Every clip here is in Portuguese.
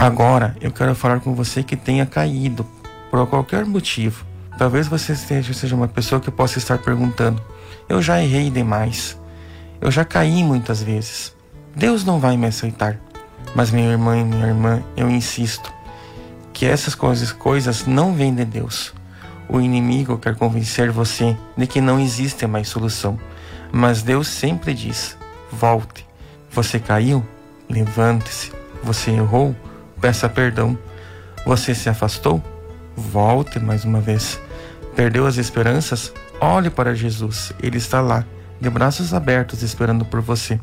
Agora eu quero falar com você que tenha caído por qualquer motivo. Talvez você seja uma pessoa que possa estar perguntando: eu já errei demais, eu já caí muitas vezes, Deus não vai me aceitar. Mas minha irmã e minha irmã, eu insisto que essas coisas não vêm de Deus. O inimigo quer convencer você de que não existe mais solução, mas Deus sempre diz: volte. Você caiu? Levante-se. Você errou? Peça perdão. Você se afastou? Volte mais uma vez. Perdeu as esperanças? Olhe para Jesus. Ele está lá, de braços abertos, esperando por você.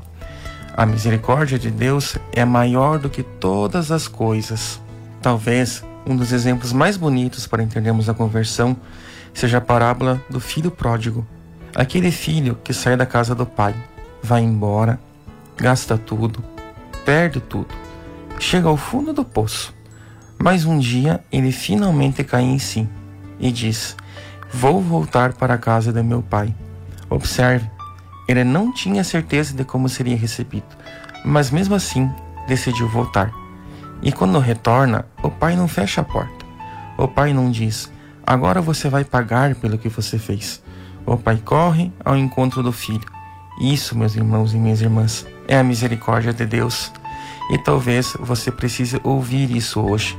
A misericórdia de Deus é maior do que todas as coisas. Talvez um dos exemplos mais bonitos para entendermos a conversão seja a parábola do filho pródigo. Aquele filho que sai da casa do pai, vai embora, gasta tudo, perde tudo, chega ao fundo do poço. Mas um dia ele finalmente cai em si e diz: vou voltar para a casa de meu pai. Observe, ele não tinha certeza de como seria recebido, mas mesmo assim decidiu voltar. E quando retorna, o pai não fecha a porta. O pai não diz: agora você vai pagar pelo que você fez. O pai corre ao encontro do filho. Isso, meus irmãos e minhas irmãs, é a misericórdia de Deus. E talvez você precise ouvir isso hoje.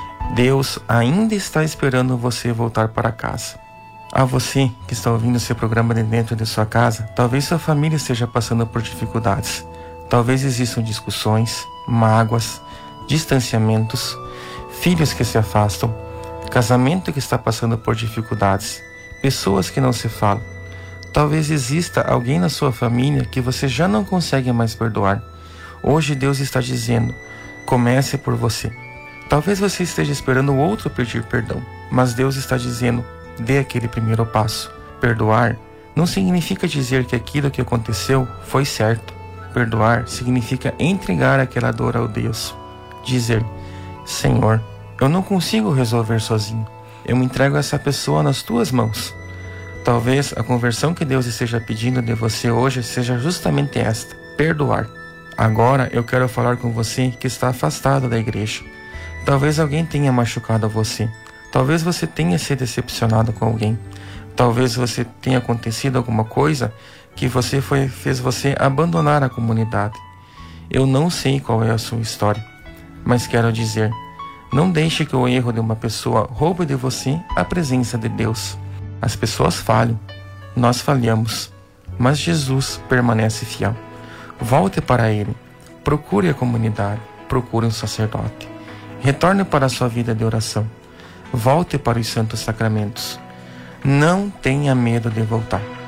Deus ainda está esperando você voltar para casa. A você que está ouvindo esse programa de dentro de sua casa, talvez sua família esteja passando por dificuldades. Talvez existam discussões, mágoas, distanciamentos, filhos que se afastam, casamento que está passando por dificuldades, pessoas que não se falam. Talvez exista alguém na sua família que você já não consegue mais perdoar. Hoje Deus está dizendo: comece por você. Talvez você esteja esperando o outro pedir perdão, mas Deus está dizendo: dê aquele primeiro passo. Perdoar não significa dizer que aquilo que aconteceu foi certo. Perdoar significa entregar aquela dor ao Deus. Dizer: Senhor, eu não consigo resolver sozinho. Eu me entrego a essa pessoa nas tuas mãos. Talvez a conversão que Deus esteja pedindo de você hoje seja justamente esta: perdoar. Agora eu quero falar com você que está afastado da igreja. Talvez alguém tenha machucado você. Talvez você tenha se decepcionado com alguém. Talvez você tenha acontecido alguma coisa que fez você abandonar a comunidade. Eu não sei qual é a sua história, mas quero dizer: não deixe que o erro de uma pessoa roube de você a presença de Deus. As pessoas falham, nós falhamos, mas Jesus permanece fiel. Volte para Ele, procure a comunidade, procure um sacerdote. Retorne para a sua vida de oração. Volte para os santos sacramentos. Não tenha medo de voltar.